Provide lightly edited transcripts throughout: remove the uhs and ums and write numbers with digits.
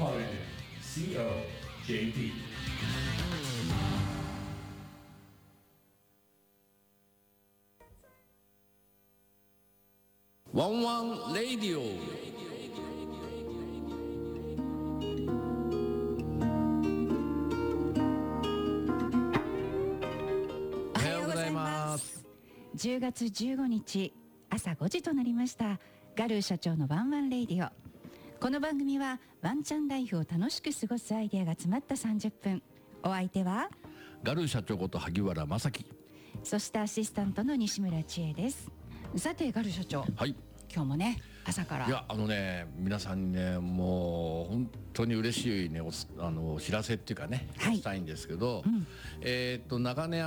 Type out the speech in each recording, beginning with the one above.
Holiday COJP ワンワンレディオ。 おはようございます。10月15日朝5時となりました。ガルー社長のワンワンレディオ。この番組はワンちゃんライフを楽しく過ごすアイデアが詰まった30分。お相手はガルー社長こと萩原正樹、 そしてアシスタントの西村千恵です。さてガルー社長、 はい、 今日もね朝からいや皆さんにねもう本当に嬉しいねお知らせっていうかね、 はい、 したいんですけど、長年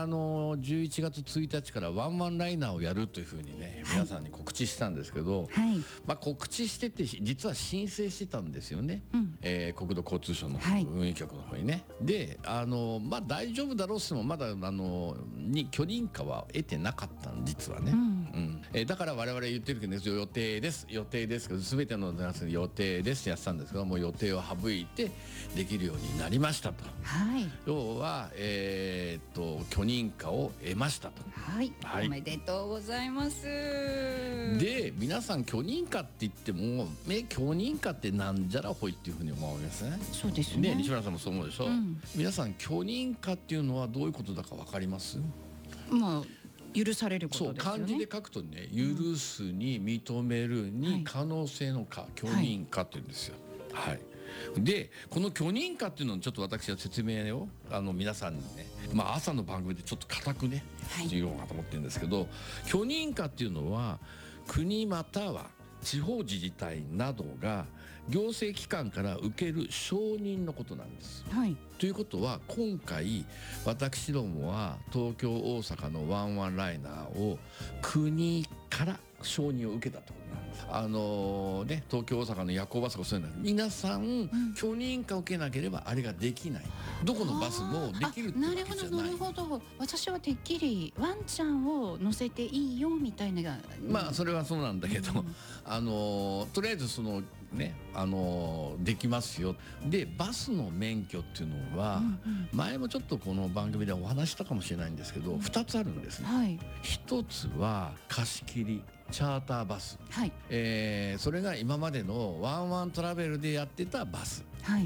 11月1日からワンワンライナーをやるというふうにね、皆さんに告知したんですけど、 はい、 告知してて実は申請してたんですよね、国土交通省の運輸局の方にね、で大丈夫だろうってもまだ許認可は得てなかったん実はね、だから我々言ってるけど、予定ですけど、全ての予定ですってやってたんですけど、もう予定を省いてできるようになりましたと、 はい、 要は、許認可を得ましたと、 はい、はい、おめでとうございます。 で皆さん許認可って言っても許認可ってなんじゃらほいっていうふうに思いますね。 そうですね。 西村さんもそう思うでしょ、皆さん許認可っていうのはどういうことだか分かります？ 許されることですよね。 漢字で書くとね、許すに認めるに可能性の可、許認可って言うんですよ。はい。でこの許認可っていうのをちょっと私は説明を皆さんにね、朝の番組でちょっと固くね言おうかと思ってるんですけど、許認可っていうのは国または地方自治体などが行政機関から受ける承認のことなんです。はい、ということは今回私どもは東京大阪のワンワンライナーを国から承認を受けたってことなんです。東京大阪の夜行バスがそういうの皆さん、許認可を受けなければあれができない。どこのバスもできるってわけじゃない。 なるほど。私はてっきりワンちゃんを乗せていいよみたいな。 それはそうなんだけど、とりあえずできますよ。でバスの免許っていうのは、前もちょっとこの番組でお話したかもしれないんですけど、2つあるんですね。はい、1つは貸し切りチャーターバス、はい、それが今までのワンワントラベルでやってたバス、はい、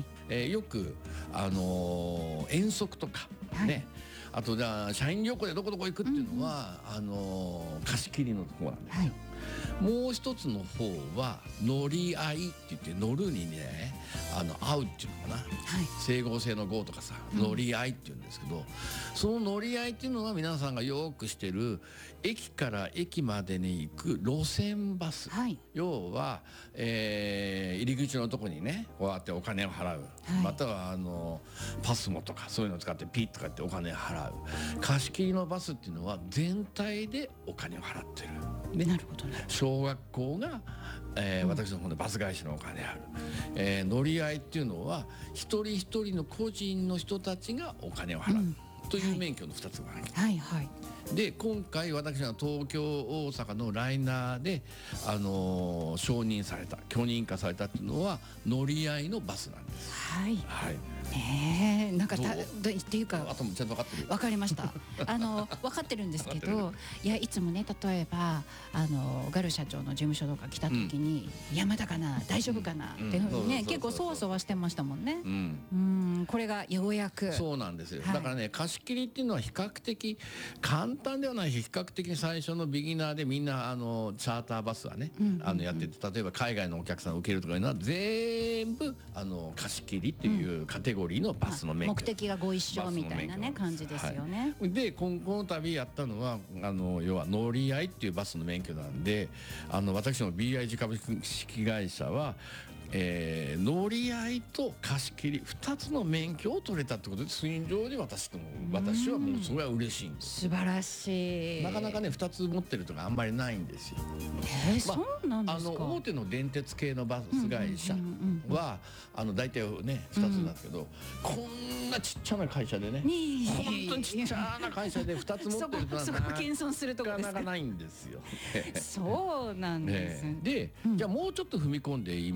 よく、遠足とか、ね、あとじゃあ社員旅行でどこどこ行くっていうのは、貸し切りのところなんですよ。もう一つの方は乗り合いって言って、乗るにね合うっていうのかな、整合性の合とかさ、乗り合いっていうんですけど、その乗り合いっていうのは皆さんがよくしてる駅から駅までに行く路線バス、要は、入り口のとこにねこうやってお金を払う、またはパスモとかそういうのを使ってピッとかってお金を払う。貸し切りのバスっていうのは全体でお金を払ってる。なるほどね。小学校が、私の方でバス会社のお金ある、乗り合いっていうのは一人一人の個人の人たちがお金を払う、という免許の2つがある。で今回私が東京大阪のライナーで、承認された許認可されたっていうのは乗り合いのバスなんです。はい、 なんかっていうか、 あともちゃんと分かってる？ 分かりました。分かってるんですけど、いつもね例えばガル社長の事務所とか来た時に、山田かな大丈夫かなっていうふうにね、結構そわそわしてましたもんね。これがようやく。そうなんですよ。 だからね、貸し切りっていうのは比較的簡単ではないし、比較的最初のビギナーでみんなチャーターバスはね、やってて、例えば海外のお客さんを受けるとかいうのは全部貸し切りっていうカテゴリーのバスの免許、 目的がご一緒みたいなね感じですよね。 でこの度やったのは要は乗り合いっていうバスの免許なんで、私の BIG 株式会社は乗り合いと貸し切り2つの免許を取れたってことで、ツイン上で私はもうそれは嬉しいんです。 素晴らしい。 なかなかね2つ持ってるとかあんまりないんですよ。 そうなんですか。 大手の電鉄系のバス会社は大体ね2つなんですけど、こんなちっちゃな会社でね、本当にちっちゃな会社で2つ持ってるとはそこ謙遜するところですか。 なかなかないんですよ。 そうなんです。 でじゃあもうちょっと踏み込んで言いますとね、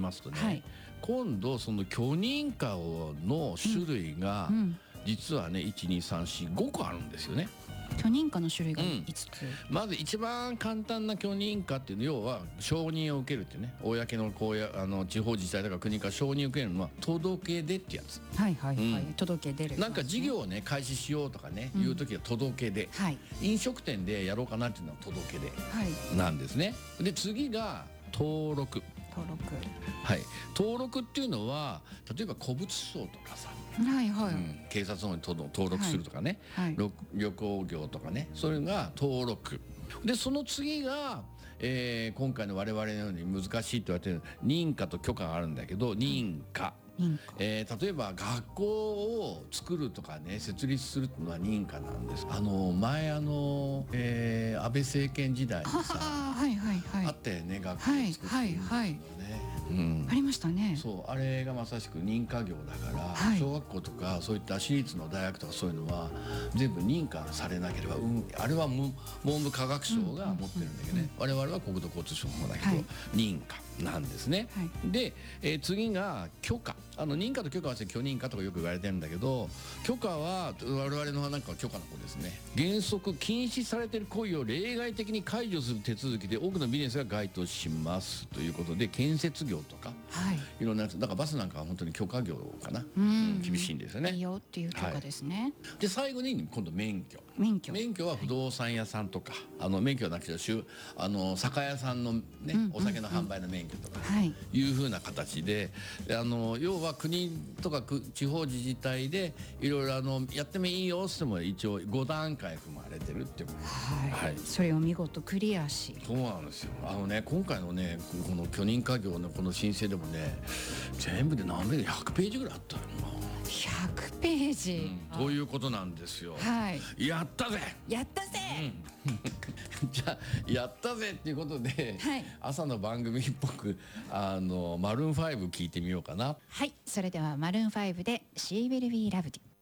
はい、 今度その許認可の種類が、実はね12345個あるんですよね。 許認可の種類が5つ、 まず一番簡単な許認可っていうの要は承認を受けるってね、公の地方自治体とか国から承認を受けるのは届け出ってやつ。 はいはいはい、届け出る、 なんか事業をね開始しようとかね、いう時は届け出、飲食店でやろうかなっていうのは届け出なんですね。で次が登録。はい、登録っていうのは例えば古物商とかさ、警察の方に登録するとかね、旅行業とかね、それが登録で、その次が、今回の我々のように難しいと言われてる認可と許可があるんだけど、認可。例えば学校を作るとかね、設立するっていうのは認可なんです。前安倍政権時代にさあったよね、学校を作ってるのね。 ありましたね。 そう、あれがまさしく認可業だから、小学校とかそういった私立の大学とかそういうのは全部認可されなければ、あれは文部科学省が持ってるんだけどね、我々は国土交通省の方だけど、認可なんですね。で、次が許可。認可と許可は許認可とかよく言われてるんだけど、許可は我々のなんか許可の方ですね。原則禁止されている行為を例外的に解除する手続きで多くのビジネスが該当しますということで、建設業とか、いろんなやつだからバスなんかは本当に許可業かな、厳しいんですよね。 いいよっていう許可ですね。 で最後に今度免許は不動産屋さんとか、免許はなくて酒屋さんのね、お酒の販売の免許とかいうふうな形で、要は国とか地方自治体でいろいろやってもいいよってっても一応5段階踏まれてるっていうことです。 それを見事クリアし、 そうなんですよ。今回のねこの許認可業のこの申請でもね、全部で何ページ100ページぐらいあったの。 100ページ、 ということなんですよ。やったぜやったぜ、 じゃあやったぜっていうことで、朝の番組っぽくマルーン5聞いてみようかな。 はい、それではマルーン5で She Will Be Loved You。